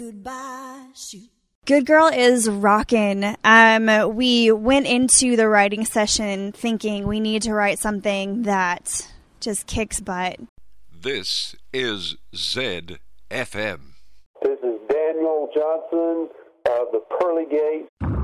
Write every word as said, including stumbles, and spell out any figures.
Goodbye, shoot. Good Girl is rockin'. Um, we went into the writing session thinking we need to write something that just kicks butt. This is Z F M. This is Daniel Johnson of the Pearly Gate.